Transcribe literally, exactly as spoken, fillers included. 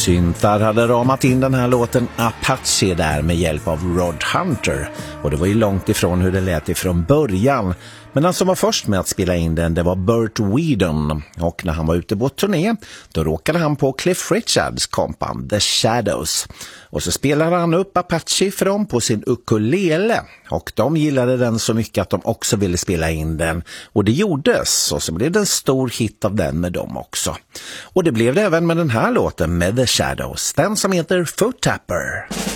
Syntar hade ramat in den här låten Apache där med hjälp av Rod Hunter. Och det var ju långt ifrån hur det lät ifrån början. Men den som var först med att spela in den, det var Burt Whedon. Och när han var ute på turné, då råkade han på Cliff Richards kompan The Shadows. Och så spelade han upp Apache för dem på sin ukulele. Och de gillade den så mycket att de också ville spela in den. Och det gjordes, och så blev det en stor hit av den med dem också. Och det blev det även med den här låten med The Shadows, den som heter Foot Tapper.